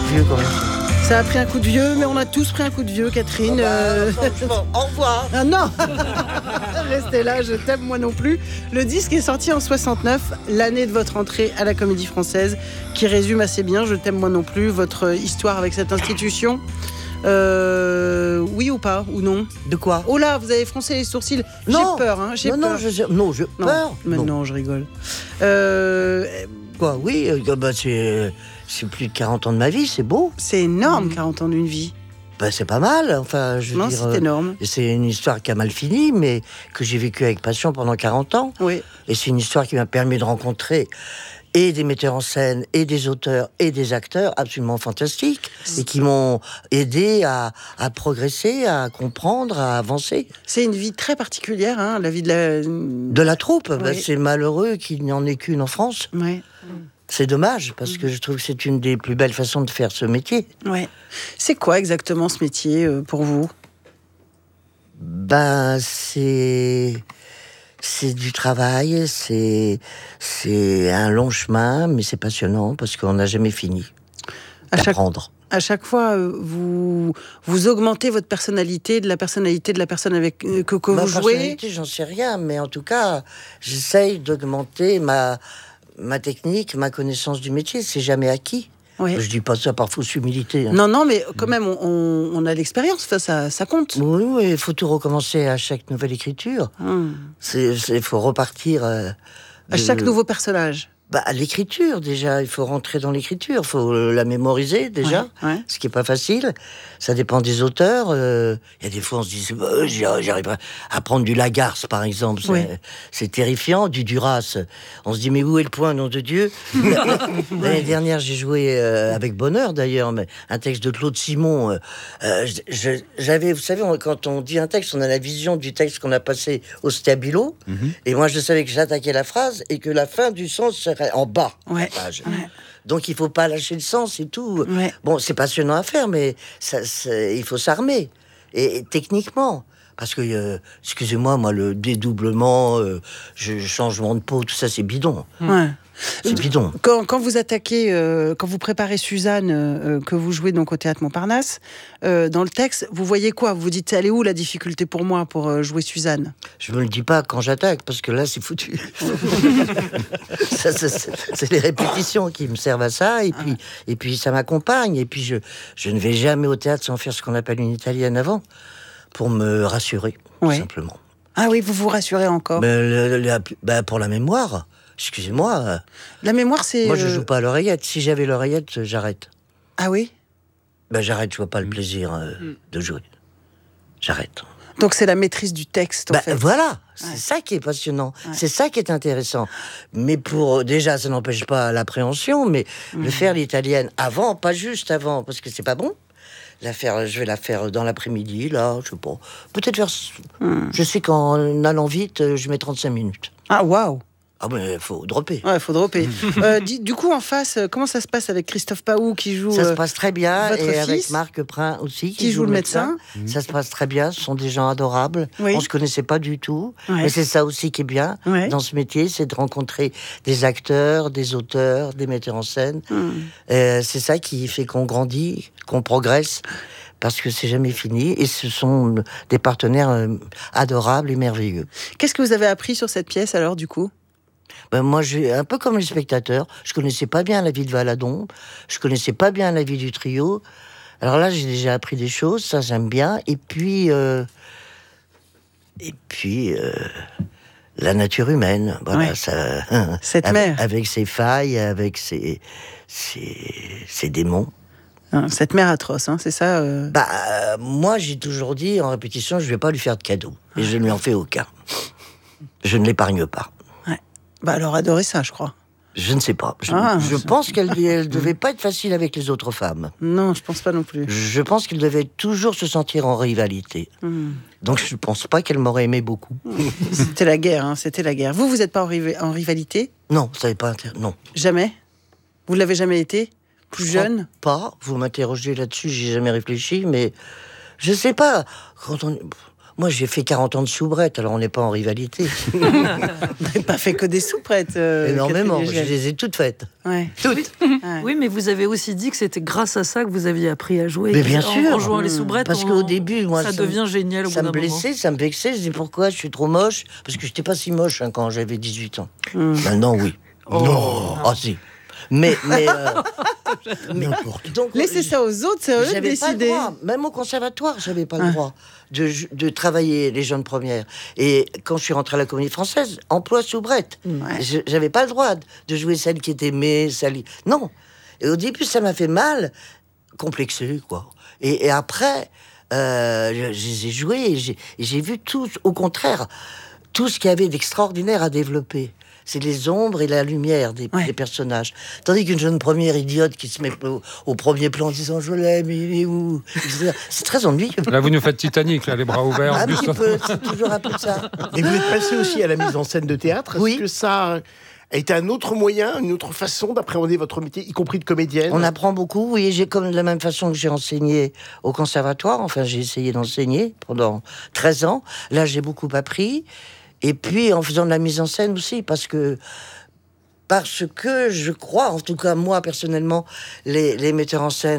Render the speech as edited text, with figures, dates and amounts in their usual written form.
vieux quand même. Ça a pris un coup de vieux, mais on a tous pris un coup de vieux, Catherine. Franchement, au revoir. Ah non. Restez là, je t'aime moi non plus. Le disque est sorti en 69, l'année de votre entrée à la Comédie Française, qui résume assez bien, je t'aime moi non plus, votre histoire avec cette institution. Oui ou pas, ou non? De quoi? Oh là, vous avez froncé les sourcils. Non. J'ai peur, hein, j'ai peur. Peur. Mais non, je rigole. Quoi? Oui, c'est plus de 40 ans de ma vie, c'est beau. C'est énorme, 40 ans d'une vie. C'est pas mal. Enfin, je veux Non, dire, c'est énorme. C'est une histoire qui a mal fini, mais que j'ai vécue avec passion pendant 40 ans. Oui. Et c'est une histoire qui m'a permis de rencontrer et des metteurs en scène, et des auteurs, et des acteurs absolument fantastiques, et qui m'ont aidé à progresser, à comprendre, à avancer. C'est une vie très particulière, hein, la vie de la troupe. Oui. C'est malheureux qu'il n'y en ait qu'une en France. Ouais. C'est dommage, parce que je trouve que c'est une des plus belles façons de faire ce métier. Ouais. C'est quoi exactement ce métier pour vous? C'est du travail, c'est un long chemin, mais c'est passionnant parce qu'on n'a jamais fini d'apprendre. À chaque fois, vous augmentez votre personnalité, de la personnalité de la personne avec que vous jouez. Personnalité, j'en sais rien, mais en tout cas, j'essaye d'augmenter ma technique, ma connaissance du métier. C'est jamais acquis. Oui. Je dis pas ça par fausse humilité. Hein. Non, mais quand même, on a l'expérience, ça compte. Oui, il faut tout recommencer à chaque nouvelle écriture. Il faut repartir... à chaque nouveau personnage. L'écriture, déjà, il faut rentrer dans l'écriture, il faut la mémoriser, déjà, ce qui n'est pas facile. Ça dépend des auteurs. Il y a des fois, on se dit, j'arrive pas à prendre du Lagarce, par exemple. C'est terrifiant, du Duras. On se dit, mais où est le point, nom de Dieu? L'année dernière, j'ai joué, avec bonheur, d'ailleurs, mais un texte de Claude Simon. J'avais, vous savez, quand on dit un texte, on a la vision du texte qu'on a passé au stabilo. Et moi, je savais que j'attaquais la phrase et que la fin du sens serait en bas de la page. Donc il faut pas lâcher le sens et tout. Bon, c'est passionnant à faire, mais il faut s'armer et techniquement. Parce que, excusez-moi, le dédoublement, changement de peau, tout ça, c'est bidon. C'est bidon. Quand vous attaquez, quand vous préparez Suzanne, que vous jouez donc au Théâtre Montparnasse, dans le texte, vous voyez quoi? Vous vous dites, elle est où la difficulté pour moi pour jouer Suzanne? Je me le dis pas quand j'attaque, parce que là, c'est foutu. C'est les répétitions qui me servent à ça, et puis ça m'accompagne, et puis je ne vais jamais au théâtre sans faire ce qu'on appelle une italienne avant, pour me rassurer, tout simplement. Ah oui, vous vous rassurez encore? Pour la mémoire. Excusez-moi. La mémoire, c'est... Moi, je joue pas à l'oreillette. Si j'avais l'oreillette, j'arrête. Ah oui? J'arrête, je vois pas le plaisir de jouer. J'arrête. Donc c'est la maîtrise du texte, en fait. Voilà, c'est ça qui est passionnant, c'est ça qui est intéressant. Mais déjà, ça n'empêche pas l'appréhension, mais le faire l'italienne avant, pas juste avant, parce que c'est pas bon. Je vais la faire dans l'après-midi, là, je sais pas. Peut-être vers... Je sais qu'en allant vite, je mets 35 minutes. Ah, waouh! Ah il faut dropper. Ouais, faut dropper. Du coup, en face, comment ça se passe avec Christophe Paou qui joue... Ça se passe très bien, votre et fils, avec Marc Prin aussi, qui joue le médecin. Ça se passe très bien, ce sont des gens adorables. On se connaissait pas du tout, mais c'est ça aussi qui est bien dans ce métier, c'est de rencontrer des acteurs, des auteurs, des metteurs en scène. C'est ça qui fait qu'on grandit, qu'on progresse, parce que c'est jamais fini, et ce sont des partenaires adorables et merveilleux. Qu'est-ce que vous avez appris sur cette pièce, alors, du coup? Moi, un peu comme les spectateurs, je connaissais pas bien la vie de Valadon, je connaissais pas bien la vie du trio. Alors là, j'ai déjà appris des choses, ça j'aime bien. Et puis, la nature humaine, voilà, ça. Cette mère, avec ses failles, avec ses démons. Cette mère atroce, c'est ça. Moi, j'ai toujours dit en répétition, je vais pas lui faire de cadeau, et je ne lui en fais aucun. Je ne l'épargne pas. Elle aurait adoré ça, je crois. Je ne sais pas. Je pense qu'elle devait pas être facile avec les autres femmes. Non, je pense pas non plus. Je pense qu'elle devait toujours se sentir en rivalité. Donc je pense pas qu'elle m'aurait aimé beaucoup. C'était la guerre, c'était la guerre. Vous êtes pas en rivalité? Non, ça n'est pas non. Jamais? Vous l'avez jamais été? Plus jeune? Pas. Vous m'interrogez là-dessus, j'ai jamais réfléchi, mais je sais pas. Moi, j'ai fait 40 ans de soubrette, alors on n'est pas en rivalité. Vous n'avez pas fait que des soubrettes. Énormément, je les ai toutes faites. Ouais. Toutes. Oui, mais vous avez aussi dit que c'était grâce à ça que vous aviez appris à jouer. Mais bien sûr. En jouant les soubrettes. Parce qu'au début, moi, ça devient génial au bout d'un moment. Ça me blessait, ça me vexait. Je dis pourquoi je suis trop moche. Parce que je n'étais pas si moche quand j'avais 18 ans. Maintenant, oui. Non. Ah si. Mais donc, laissez ça aux autres, c'est à eux de décider. Même au conservatoire, j'avais pas le droit de travailler les jeunes premières. Et quand je suis rentrée à la Comédie Française, emploi soubrette. J'avais pas le droit de jouer celle qui était salie. Non. Et au début, ça m'a fait mal, complexé, quoi. Et après, je les ai joués et j'ai vu tout, au contraire, tout ce qu'il y avait d'extraordinaire à développer. C'est les ombres et la lumière des personnages. Tandis qu'une jeune première idiote qui se met au premier plan en disant « je l'aime, il est où ?» C'est très ennuyeux. Là, vous nous faites Titanic, là, les bras ouverts. Un petit peu, c'est toujours un peu ça. Et vous êtes passé aussi à la mise en scène de théâtre. Est-ce oui. que ça a été un autre moyen, une autre façon d'appréhender votre métier, y compris de comédienne? On apprend beaucoup, oui. J'ai comme de la même façon que j'ai enseigné au conservatoire. Enfin, j'ai essayé d'enseigner pendant 13 ans. Là, j'ai beaucoup appris. Et puis, en faisant de la mise en scène aussi, parce que je crois, en tout cas, moi, personnellement, les metteurs en scène